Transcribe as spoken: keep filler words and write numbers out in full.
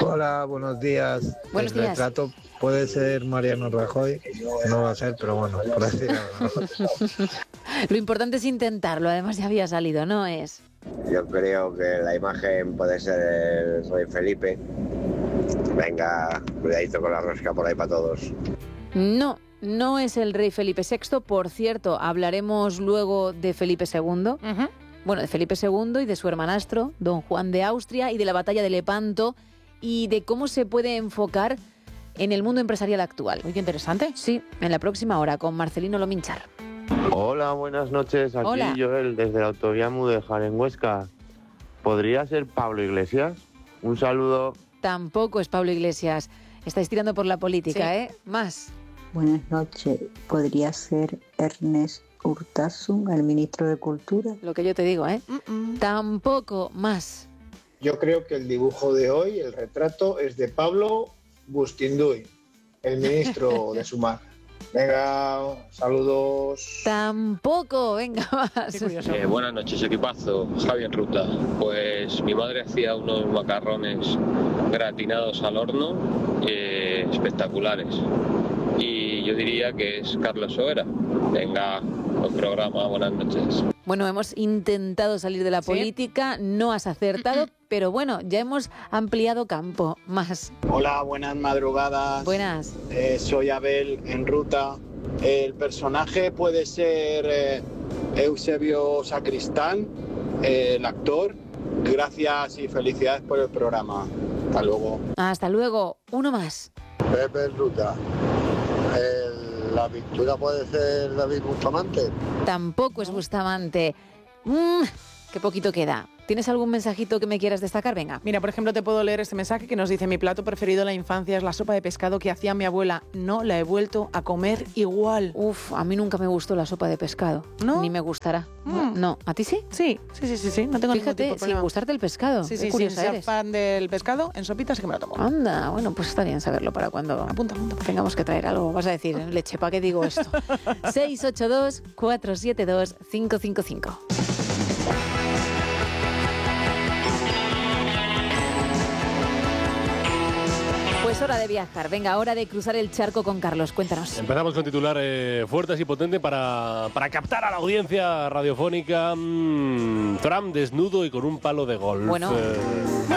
Hola, buenos días. Buenos El días. retrato puede ser Mariano Rajoy, no va a ser, pero bueno, por decir algo. Lo importante es intentarlo, además ya había salido, ¿no es? Yo creo que la imagen puede ser el rey Felipe. Venga, cuidadito con la rosca por ahí para todos. No, no es el rey Felipe sexto. Por cierto, hablaremos luego de Felipe segundo. Uh-huh. Bueno, de Felipe segundo y de su hermanastro, don Juan de Austria, y de la batalla de Lepanto, y de cómo se puede enfocar en el mundo empresarial actual. Uy, qué interesante. Sí, en la próxima hora con Marcelino Lominchar. Hola, buenas noches. Aquí Hola. Joel, desde la autovía Mudéjar, en Huesca. ¿Podría ser Pablo Iglesias? Un saludo. Tampoco es Pablo Iglesias. Estáis tirando por la política, Sí. ¿eh? Más. Buenas noches. ¿Podría ser Ernest Urtasun, el ministro de Cultura? Lo que yo te digo, ¿eh? Mm-mm. Tampoco. Más. Yo creo que el dibujo de hoy, el retrato, es de Pablo Bustinduy, el ministro de Sumar. Venga, saludos. Tampoco. Venga, más. Qué curioso. Eh, buenas noches, equipazo. Javi en ruta. Pues mi madre hacía unos macarrones gratinados al horno eh, espectaculares. Y yo diría que es Carlos Sobera. Venga, buen programa, buenas noches. Bueno, hemos intentado salir de la Sí. política, no has acertado, pero bueno, ya hemos ampliado campo. Más. Hola, buenas madrugadas. Buenas. Eh, soy Abel en ruta. El personaje puede ser eh, Eusebio Sacristán, eh, el actor. Gracias y felicidades por el programa. Hasta luego. Hasta luego. Uno más. Pepe en ruta. El- la pintura puede ser David Bustamante. Tampoco es Bustamante. Mm, qué poquito queda. ¿Tienes algún mensajito que me quieras destacar? Venga. Mira, por ejemplo, te puedo leer este mensaje que nos dice: mi plato preferido en la infancia es la sopa de pescado que hacía mi abuela. No la he vuelto a comer igual. Uf, a mí nunca me gustó la sopa de pescado. ¿No? Ni me gustará. Mm. No. ¿A ti sí? Sí, sí, sí, sí, sí. No tengo ningún tipo Fíjate, de sin problema. gustarte el pescado. Sí, Qué sí, sin curiosa ser eres. fan del pescado, en sopitas sí que me lo tomo. Anda, bueno, pues está bien saberlo para cuando Apunta, apunta. tengamos que traer algo. Vas a decir, leche, ¿para qué digo esto? seis ocho dos, cuatro siete dos, cinco cinco cinco. Pues hora de viajar. Venga, hora de cruzar el charco con Carlos. Cuéntanos. Empezamos con titulares fuertes y potentes para, para captar a la audiencia radiofónica. Mm, Trump desnudo y con un palo de golf. Bueno. Eh,